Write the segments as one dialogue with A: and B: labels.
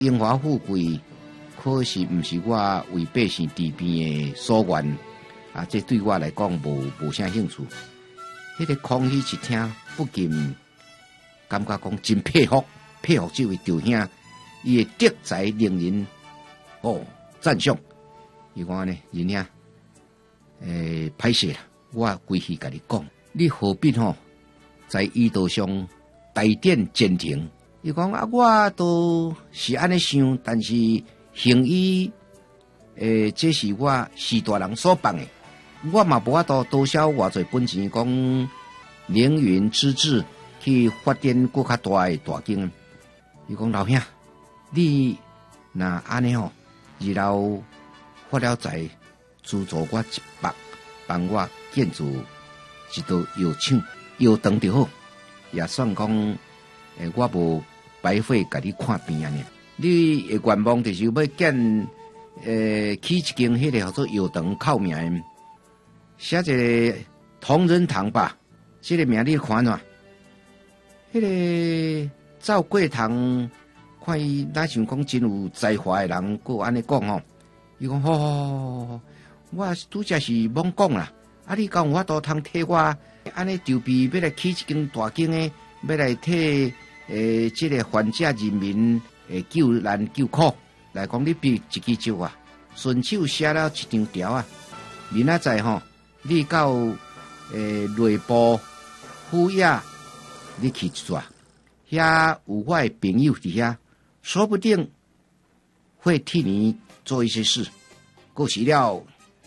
A: 荣华富贵，可是毋是我为百姓治病的所愿啊！这对我来讲无啥兴趣。迄个空虚一听，不禁感觉讲真佩服这位弟兄，伊的德才令人赞赏。伊讲呢，人兄，歹势啦，我规气甲你讲，你何必在医道上大典前庭？伊讲啊，我都是安尼想，但是行医，这是我是大人所办的，我嘛无法度多少偌侪本钱，讲凌云之志去发展更较大的大经。伊讲老兄，你若安尼日后发了财，资助我100，帮我建筑一道药厂药堂就好，也算讲，我无白费甲你看病啊呢。你的愿望就是要建，起一间迄个叫做药堂靠名的，写一个同仁堂吧。这个名你看喏，迄个赵贵堂，看伊哪像讲真有才华的人，佮安尼讲伊讲我拄则是罔讲啦，啊你讲有法度通替我安尼筹备要来起一间大间的，要来替这个患者人民救难救苦，来讲你笔一支招啊，顺手写了一张条啊，明仔载你到内部府衙你去一撮，遐有我的朋友伫遐，说不定会替你做一些事。过时了，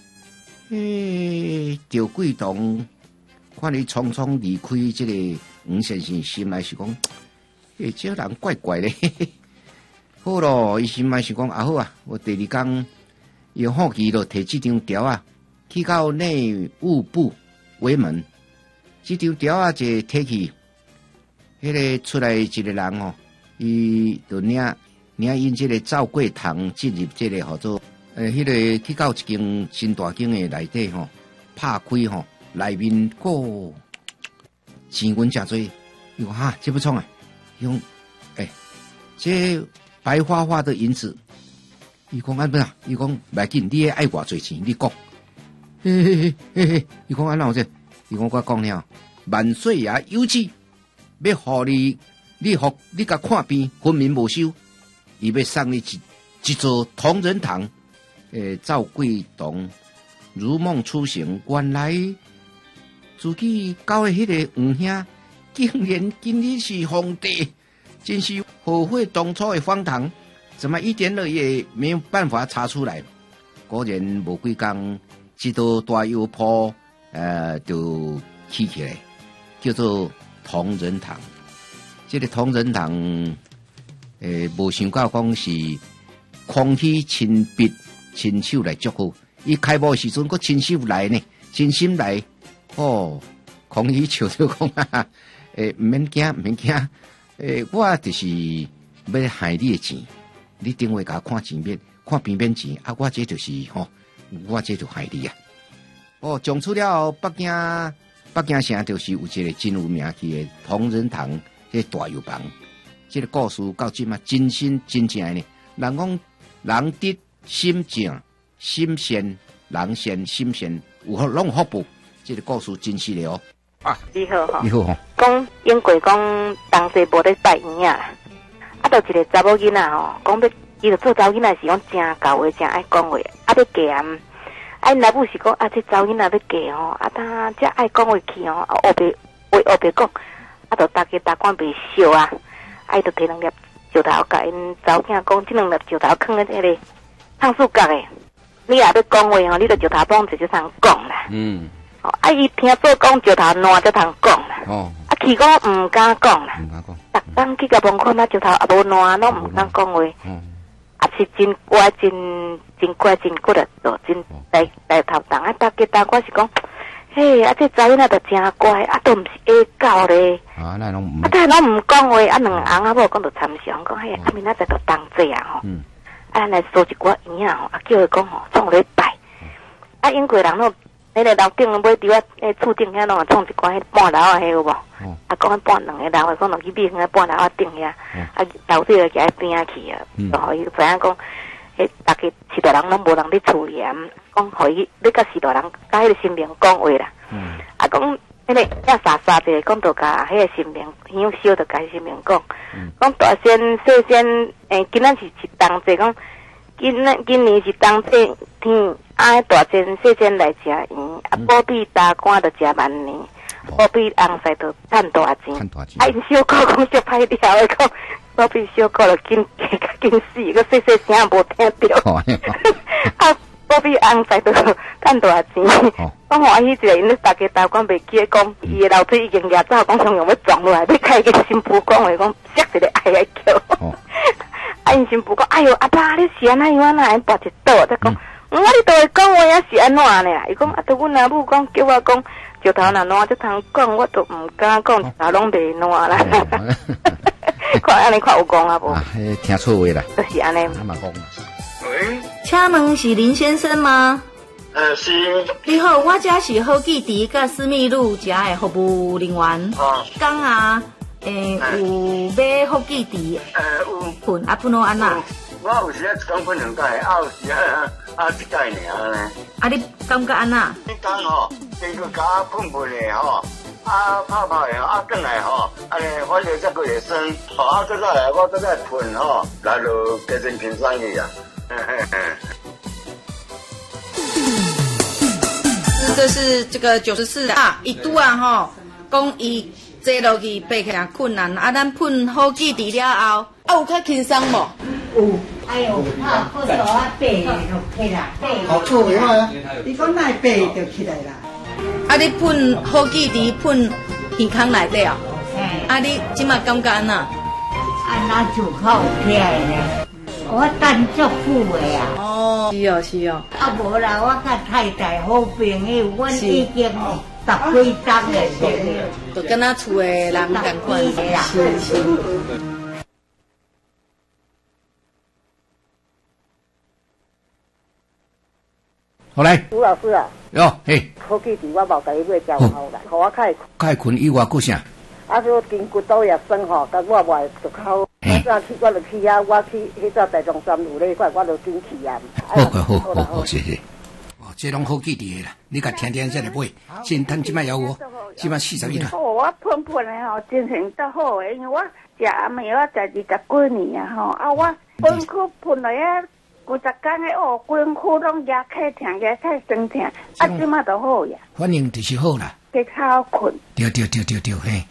A: 赵贵堂看你匆匆离开这个吴先生，心内是讲，这人怪怪的。好咯，伊心内是讲啊好啊，我第二天用好奇咯，摕这张条啊，去到内务部围门。这张条啊，就摕去，迄个出来一个人伊就领因这个赵贵堂进入这个叫做迄个去到一间新大间的内底拍开内面钱银真多。伊讲哈，这不错啊，伊讲这白花花的银子，伊讲安不啦？伊讲袂紧，你爱偌侪钱，你讲。伊讲安怎这？伊讲我讲了，万岁爷有旨，要互你甲看病分明无收，伊要送你一座同仁堂。赵贵堂如梦初醒，原来自己交的迄个黄兄，竟然今日是皇帝，真是后悔当初的荒唐，怎么一点儿也没有办法查出来？果然无几天，这座大药铺就起起来，叫做同仁堂。这个同仁堂，无想到讲是空气亲笔亲手来祝福。伊开幕时阵，佮亲手来呢，真心来。空气笑就讲唔免惊，唔免惊。我就是要害你的钱，你等下甲我看钱面，看病免钱啊！我这就是我这就害你啊！讲出了北京城就是有一个真有名气的同仁堂，这大药房。这个故事到今嘛真心真正呢。人讲人得心正心善，人善心善，有好拢有福报。这个故事真实的啊，
B: 你好
A: 你好
B: 讲因过讲当时无咧拜年啊，就一个查某囡仔讲要伊就做查某囡仔是讲真教话，真爱讲话，要嫁啊。内母是讲这查某囡仔要嫁他这爱讲话去黑白讲，就大家大官袂笑啊，就摕2粒石头甲因查某囝讲，这2粒石头放在迄个烫树角诶，你也要讲话你就石头放就通讲啦。伊听做讲石头烂才通讲啦。去讲唔敢讲啦。逐工去甲门口石头也无烂，拢唔敢讲话。是真乖真乖真骨力，就真大头重大家大官是讲，嘿，这查囡仔就真乖，都唔是下狗咧。那拢唔讲话，2翁某讲就参详讲，嘿，明仔载就当这啊来收一寡银叫伊讲创咧拜。英国人迄个楼顶买伫我迄厝顶遐，拢啊创一寡迄半楼啊，迄有无？啊，讲迄半两个楼的，讲落去买迄半楼啊顶遐，啊楼梯就徛喺边啊去啊，就互伊知影讲，迄大家时代人拢无人咧处理啊，讲互伊你甲时代人甲迄个新民讲话啦，啊讲。迄个遐傻傻者，讲着甲迄个新民乡小着甲新民讲，讲大仙细仙，今仔是冬节，讲今年是冬节天，啊大仙细仙来食圆，啊保庇大官着食万年，保庇红婿着赚大钱，啊因小姑讲足歹料的讲，保庇小姑着紧紧死，个细细声无听着，啊。保庇红婿着赚大钱，我欢喜一个，因咧大家大官袂记讲，伊的楼梯已经压走，讲常用要撞落来，要开个新妇讲话，讲摔一个爱来叫。啊，因新妇讲，哎哟，阿爸，你是安那样啊？哪会跋一倒？再讲，我你都会讲话也是安怎呢？伊讲，啊，都阮阿母讲，叫我讲，石头若烂，这通讲，我都唔敢讲，石头拢袂烂啦。看安尼看有讲啊无？
A: 听错话啦。
B: 就是安尼。
A: 阿嘛讲。
C: 喂，
D: 请问是林先生吗？
C: 是。
D: 你好，我这是好记猪甲思密路家的服务人员。讲啊，有买好记猪，
C: 有
D: 喷啊喷到安那？
C: 我有时啊一工喷两摆，有时一摆尔呢。
D: 啊，你感觉安那？
C: 你讲吼，经过甲喷喷的吼，泡泡的吼，转来吼，安尼反正再过会酸，吼，再来我再喷吼，来就加成平生意啊。
D: 这是这个94啊，伊拄啊吼，讲伊坐落去爬起来困难，啊，咱喷好记猪了后，啊有较轻松无？
E: 有，哎呦，好多啊爬就起来，好错啊！你讲哪爬就起来啦？
D: 啊，你喷好记猪喷耳孔内底啊？啊，你即马感觉安那？
E: 安那就好起来咧。我等足久的啊！
D: 哦，是哦是哦。
E: 啊无啦，我甲太太好朋友，阮已经10几档的朋友，
D: 就跟咱厝的人同款。是。
A: 好来。
F: 吴老师啊。
A: 哟，嘿。
F: 好记住我无甲伊买交好啦，互我较会。
A: 较会困以外，佫啥？
F: 啊，说筋骨都也酸吼，甲我外就口。我就去遐，我去迄个大中山有咧块，我就紧去啊。
A: 好，谢谢。哦，这拢好记住的啦，你甲天天再来买，先趁即摆要我，即摆41啦。
F: 哦，我喷喷的吼，精神足好的，因为我食阿妹，我食20几年啊吼，啊我喷去喷来啊，50天的哦，规躯拢牙开疼，牙开酸疼，啊即摆就好呀。
A: 反正就是好啦。
F: 加较困。
A: 对，嘿。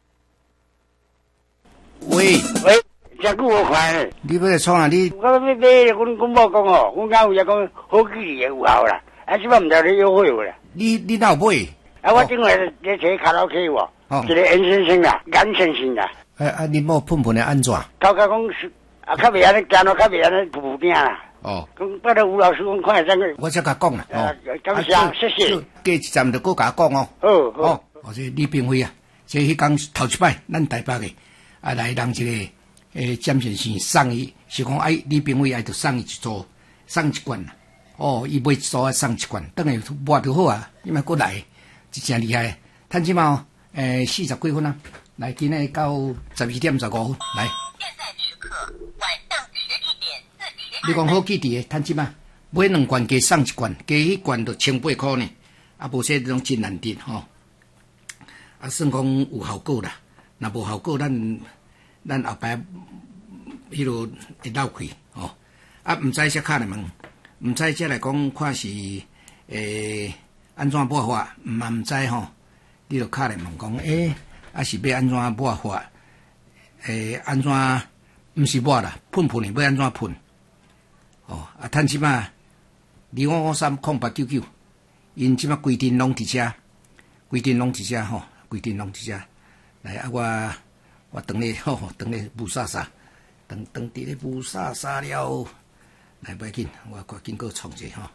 A: 喂，
C: 真久无看。
A: 你要来创啊？你
C: 我要买，阮某讲哦，阮家有也讲好记的有效啦，啊，即摆毋知你优惠无啦。
A: 你哪有买？
C: 啊，我顶下咧坐卡拉 OK 喎，一个严先生啦，严先生啦。
A: 你某喷喷的安怎？
C: 头家讲是较袂安尼，行路较袂安尼步定啦。哦。讲拜托吴老师，讲看下怎个。
A: 我才甲讲啦。
C: 感谢，谢谢。
A: 过一站就搁甲讲哦。
C: 好。
A: 哦，这李炳辉啊，这迄天头一摆，咱台北的。来人一个詹先生送伊，是讲李炳辉着送伊一组，送一罐啦。哦，伊买一组啊，送一罐，等下抹就好啊。伊嘛过来，是真厉害。趁即嘛，40几分啊。来，今日到12点15分，来。现在时刻晚上11点40。你讲好记伫诶，趁即嘛，买2罐加送一罐，加迄罐就18块呢。啊，无说这种真难得吼。啊，算讲有效果啦。若无效果，咱后摆迄落会漏气哦。啊，毋知则敲来问，毋知则来讲看是安怎抹法，毋知吼。你就敲来问讲，啊是要安怎抹法？安怎毋是抹啦，喷喷的要安怎喷？哦，啊，趁即马25530899，因即马规定拢伫遮，规定拢伫遮吼，规定拢伫遮。来啊！我等你吼，等你雾煞煞，等伫咧雾煞煞了，来不要紧，我赶紧个创者吼。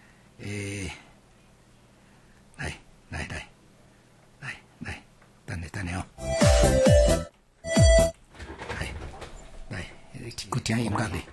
A: 来，等你哦。来，个听音乐咧。